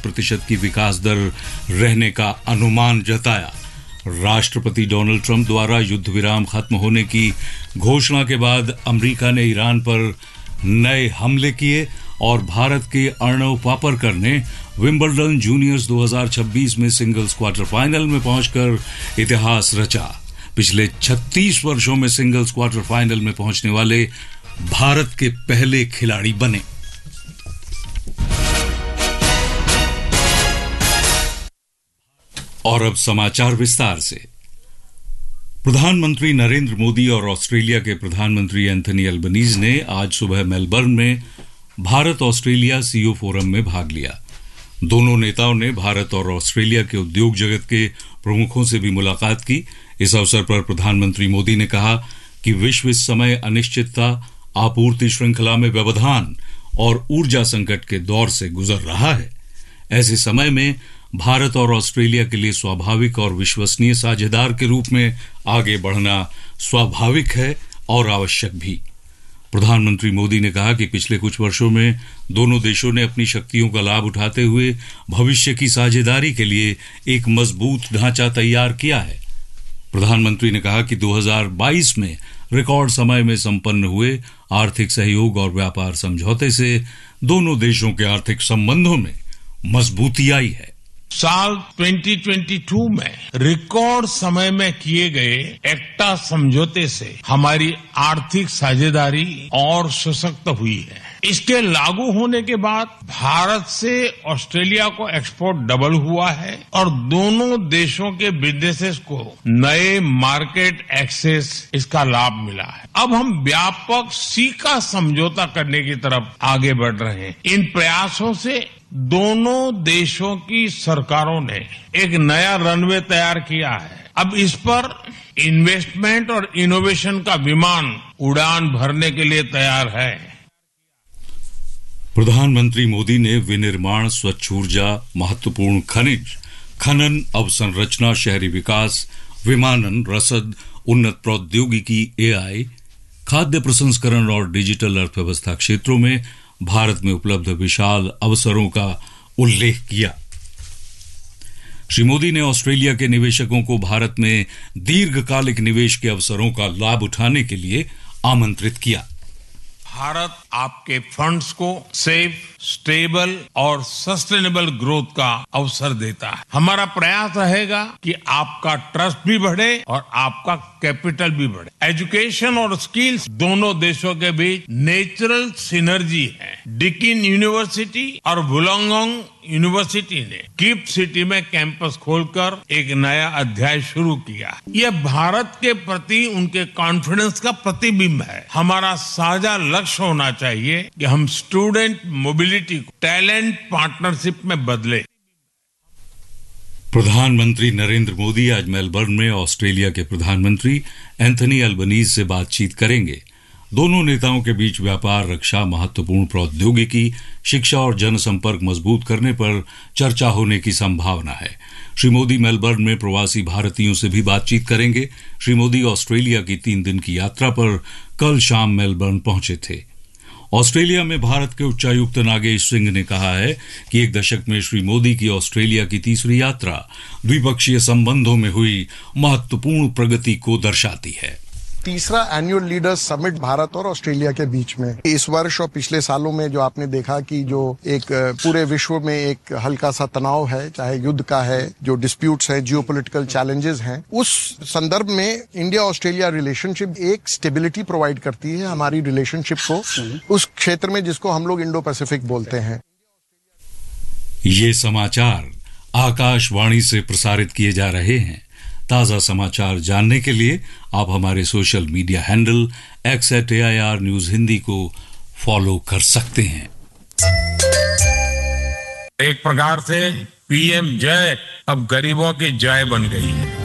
7% की विकास दर रहने का अनुमान जताया। राष्ट्रपति डोनाल्ड ट्रंप द्वारा युद्ध विराम खत्म होने की घोषणा के बाद अमेरिका ने ईरान पर नए हमले किए और भारत के अर्णव पापरकर ने विंबलडन जूनियर्स 2026 में सिंगल्स क्वार्टर फाइनल में पहुंचकर इतिहास रचा। पिछले 36 वर्षों में सिंगल्स क्वार्टर फाइनल में पहुंचने वाले भारत के पहले खिलाड़ी बने। और अब समाचार विस्तार से। प्रधानमंत्री नरेंद्र मोदी और ऑस्ट्रेलिया के प्रधानमंत्री एंथनी अल्बनीज ने आज सुबह मेलबर्न में भारत ऑस्ट्रेलिया सीईओ फोरम में भाग लिया। दोनों नेताओं ने भारत और ऑस्ट्रेलिया के उद्योग जगत के प्रमुखों से भी मुलाकात की। इस अवसर पर प्रधानमंत्री मोदी ने कहा कि विश्व इस समय अनिश्चितता, आपूर्ति श्रृंखला में व्यवधान और ऊर्जा संकट के दौर से गुजर रहा है। ऐसे समय में भारत और ऑस्ट्रेलिया के लिए स्वाभाविक और विश्वसनीय साझेदार के रूप में आगे बढ़ना स्वाभाविक है और आवश्यक भी। प्रधानमंत्री मोदी ने कहा कि पिछले कुछ वर्षों में दोनों देशों ने अपनी शक्तियों का लाभ उठाते हुए भविष्य की साझेदारी के लिए एक मजबूत ढांचा तैयार किया है। प्रधानमंत्री ने कहा कि 2022 में रिकॉर्ड समय में संपन्न हुए आर्थिक सहयोग और व्यापार समझौते से दोनों देशों के आर्थिक संबंधों में मजबूती आई है। साल 2022 में रिकॉर्ड समय में किए गए एक्टा समझौते से हमारी आर्थिक साझेदारी और सशक्त हुई है। इसके लागू होने के बाद भारत से ऑस्ट्रेलिया को एक्सपोर्ट डबल हुआ है और दोनों देशों के बिजनेसेस को नए मार्केट एक्सेस इसका लाभ मिला है। अब हम व्यापक सीका समझौता करने की तरफ आगे बढ़ रहे हैं। इन प्रयासों से दोनों देशों की सरकारों ने एक नया रनवे तैयार किया है। अब इस पर इन्वेस्टमेंट और इनोवेशन का विमान उड़ान भरने के लिए तैयार है। प्रधानमंत्री मोदी ने विनिर्माण, स्वच्छ ऊर्जा, महत्वपूर्ण खनिज, खनन, अवसंरचना, शहरी विकास, विमानन, रसद, उन्नत प्रौद्योगिकी, एआई, खाद्य प्रसंस्करण और डिजिटल अर्थव्यवस्था क्षेत्रों में भारत में उपलब्ध विशाल अवसरों का उल्लेख किया। श्री मोदी ने ऑस्ट्रेलिया के निवेशकों को भारत में दीर्घकालिक निवेश के अवसरों का लाभ उठाने के लिए आमंत्रित किया। भारत आपके फंड्स को सेफ, स्टेबल और सस्टेनेबल ग्रोथ का अवसर देता है। हमारा प्रयास रहेगा कि आपका ट्रस्ट भी बढ़े और आपका कैपिटल भी बढ़े। एजुकेशन और स्किल्स दोनों देशों के बीच नेचुरल सिनर्जी है। डिकिन यूनिवर्सिटी और वुलंगडोंग यूनिवर्सिटी ने गिफ्ट सिटी में कैंपस खोलकर एक नया अध्याय शुरू किया। यह भारत के प्रति उनके कॉन्फिडेंस का प्रतिबिंब है। हमारा साझा लक्ष्य होना चाहिए कि हम स्टूडेंट मोबिलिटी को टैलेंट पार्टनरशिप में बदले। प्रधानमंत्री नरेंद्र मोदी आज मेलबर्न में ऑस्ट्रेलिया के प्रधानमंत्री एंथनी अल्बनीज से बातचीत करेंगे। दोनों नेताओं के बीच व्यापार, रक्षा, महत्वपूर्ण प्रौद्योगिकी, शिक्षा और जनसंपर्क मजबूत करने पर चर्चा होने की संभावना है। श्री मोदी मेलबर्न में प्रवासी भारतीयों से भी बातचीत करेंगे। श्री मोदी ऑस्ट्रेलिया की 3 दिन की यात्रा पर कल शाम मेलबर्न पहुंचे थे। ऑस्ट्रेलिया में भारत के उच्चायुक्त नागेश सिंह ने कहा है कि एक दशक में श्री मोदी की ऑस्ट्रेलिया की तीसरी यात्रा द्विपक्षीय संबंधों में हुई महत्वपूर्ण प्रगति को दर्शाती है। तीसरा एनुअल लीडर्स समिट भारत और ऑस्ट्रेलिया के बीच में इस वर्ष और पिछले सालों में जो आपने देखा कि जो एक पूरे विश्व में एक हल्का सा तनाव है, चाहे युद्ध का है, जो डिस्प्यूट्स हैं, जियोपॉलिटिकल चैलेंजेस हैं, उस संदर्भ में इंडिया ऑस्ट्रेलिया रिलेशनशिप एक स्टेबिलिटी प्रोवाइड करती है हमारी रिलेशनशिप को उस क्षेत्र में जिसको हम लोग इंडो पैसिफिक बोलते हैं। ये समाचार आकाशवाणी से प्रसारित किए जा रहे हैं। ताजा समाचार जानने के लिए आप हमारे social media handle @AIR news Hindi को फॉलो कर सकते हैं। एक प्रकार से पीएम जय अब गरीबों की जय बन गई है।